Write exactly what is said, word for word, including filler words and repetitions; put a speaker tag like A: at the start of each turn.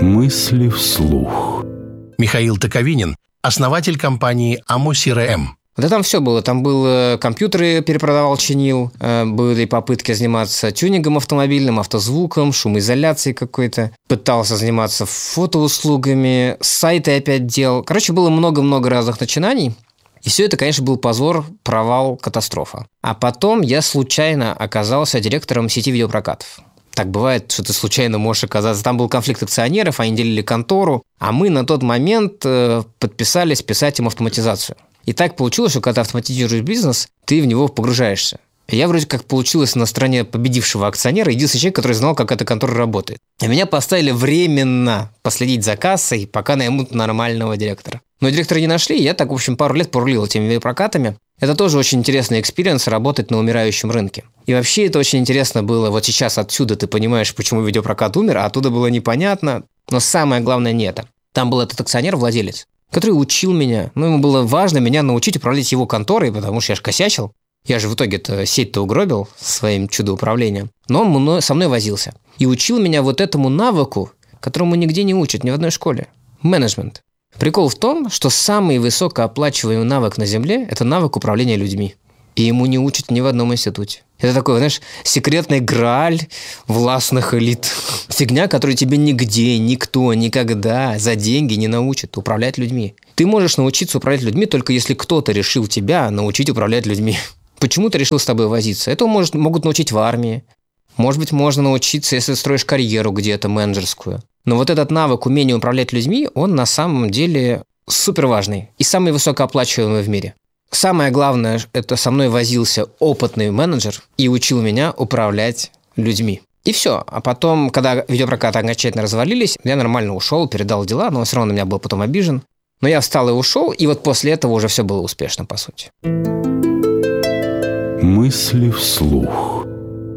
A: Мысли вслух.
B: Михаил Токовинин, основатель компании АМО-СИРЭМ.
C: Да там все было. Там был компьютеры перепродавал, чинил, были попытки заниматься тюнингом автомобильным, автозвуком, шумоизоляцией какой-то. Пытался заниматься фотоуслугами, сайты опять делал. Короче, было много-много разных начинаний. И все это, конечно, был позор, провал, катастрофа. А потом я случайно оказался директором сети видеопрокатов. Так бывает, что ты случайно можешь оказаться. Там был конфликт акционеров, они делили контору, а мы на тот момент подписались писать им автоматизацию. И так получилось, что когда ты автоматизируешь бизнес, ты в него погружаешься. И я вроде как получилось на стороне победившего акционера, единственный человек, который знал, как эта контора работает. И меня поставили временно последить за кассой, пока наймут нормального директора. Но директора не нашли, и я так, в общем, пару лет порулил этими видеопрокатами. Это тоже очень интересный экспириенс работать на умирающем рынке. И вообще это очень интересно было. Вот сейчас отсюда ты понимаешь, почему видеопрокат умер, а оттуда было непонятно. Но самое главное не это. Там был этот акционер-владелец, который учил меня. Ну, ему было важно меня научить управлять его конторой, потому что я же косячил. Я же в итоге-то сеть-то угробил своим чудо-управлением. Но он мной, со мной возился. И учил меня вот этому навыку, которому нигде не учат, ни в одной школе. Менеджмент. Прикол в том, что самый высокооплачиваемый навык на Земле – это навык управления людьми. И ему не учат ни в одном институте. Это такой, знаешь, секретный грааль властных элит. Фигня, которую тебе нигде, никто, никогда за деньги не научит управлять людьми. Ты можешь научиться управлять людьми, только если кто-то решил тебя научить управлять людьми. Почему ты решил с тобой возиться? Это может, могут научить в армии. Может быть, можно научиться, если ты строишь карьеру где-то менеджерскую. Но вот этот навык умения управлять людьми, он на самом деле супер важный и самый высокооплачиваемый в мире. Самое главное, это со мной возился опытный менеджер и учил меня управлять людьми. И все. А потом, когда видеопрокаты окончательно развалились, я нормально ушел, передал дела, но все равно на меня был потом обижен. Но я встал и ушел, и вот после этого уже все было успешно, по сути.
A: Мысли вслух.